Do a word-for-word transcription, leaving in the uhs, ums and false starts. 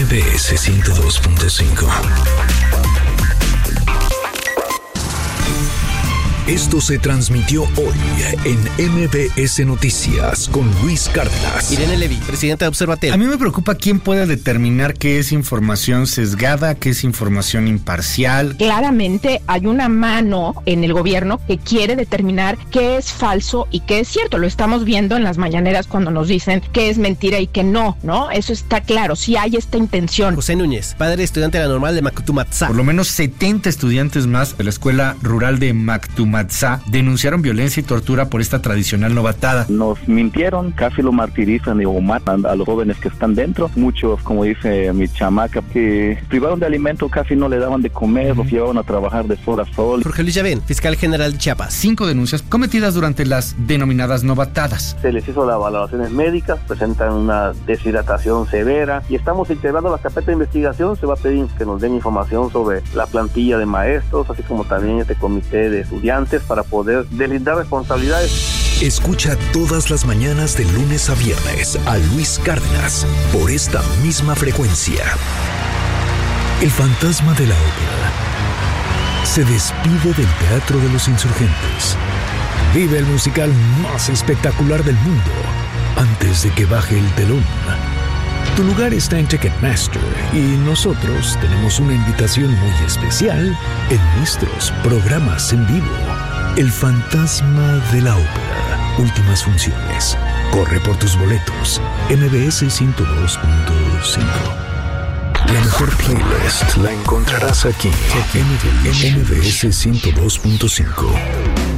B S ciento dos punto cinco. Esto se transmitió hoy en M B S Noticias con Luis Cárdenas. Irene Levy, presidenta de Observatel. A mí me preocupa quién pueda determinar qué es información sesgada, qué es información imparcial. Claramente hay una mano en el gobierno que quiere determinar qué es falso y qué es cierto. Lo estamos viendo en las mañaneras cuando nos dicen qué es mentira y qué no, ¿no? Eso está claro, sí hay esta intención. José Núñez, padre estudiante de la normal de Mactumatzá. Por lo menos setenta estudiantes más de la escuela rural de Mactumatzá denunciaron violencia y tortura por esta tradicional novatada. Nos mintieron, casi lo martirizan y o matan a los jóvenes que están dentro. Muchos, como dice mi chamaca, que privaron de alimento, casi no le daban de comer, los llevaban a trabajar de sol a sol. Jorge Luis Llavén, fiscal general de Chiapas. Cinco denuncias cometidas durante las denominadas novatadas. Se les hizo las valoraciones médicas, presentan una deshidratación severa y estamos integrando la carpeta de investigación. Se va a pedir que nos den información sobre la plantilla de maestros, así como también este comité de estudiantes, para poder deslindar responsabilidades. Escucha todas las mañanas de lunes a viernes a Luis Cárdenas por esta misma frecuencia. El fantasma de la ópera se despide del Teatro de los Insurgentes. Vive el musical más espectacular del mundo antes de que baje el telón. Tu lugar está en Ticketmaster y nosotros tenemos una invitación muy especial en nuestros programas en vivo. El fantasma de la ópera. Últimas funciones. Corre por tus boletos. M B S ciento dos punto cinco. La mejor playlist la encontrarás aquí en M B S ciento dos punto cinco.